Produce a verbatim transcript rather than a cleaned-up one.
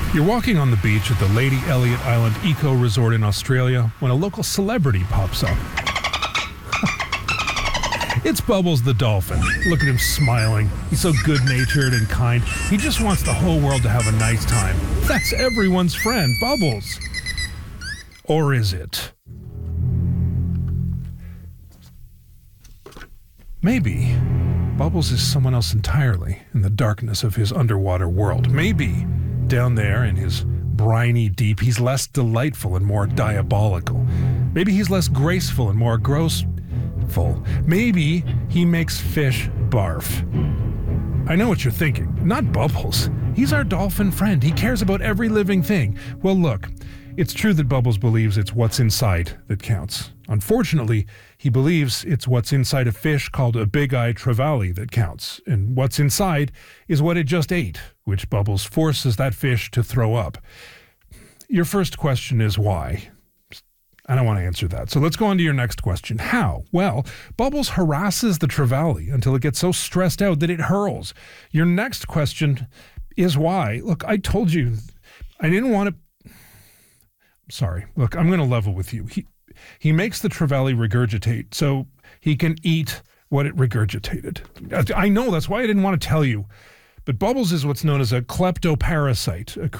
You're walking on the beach at the Lady Elliot Island Eco Resort in Australia when a local celebrity pops up. It's Bubbles the dolphin. Look at him smiling. He's so good-natured and kind. He just wants the whole world to have a nice time. That's everyone's friend, Bubbles. Or is it? Maybe Bubbles is someone else entirely in the darkness of his underwater world. Maybe down there in his briny deep, he's less delightful and more diabolical. Maybe he's less graceful and more grossful. Maybe he makes fish barf. I know what you're thinking. Not Bubbles. He's our dolphin friend. He cares about every living thing. Well, look, it's true that Bubbles believes it's what's inside that counts. Unfortunately, he believes it's what's inside a fish called a big-eye trevally that counts. And what's inside is what it just ate, which Bubbles forces that fish to throw up. Your first question is why? I don't want to answer that. So let's go on to your next question. How? Well, Bubbles harasses the trevally until it gets so stressed out that it hurls. Your next question is why? Look, I told you I didn't want to... Sorry. Look, I'm going to level with you. He he makes the trevally regurgitate so he can eat what it regurgitated. I know, that's why I didn't want to tell you. But Bubbles is what's known as a kleptoparasite, a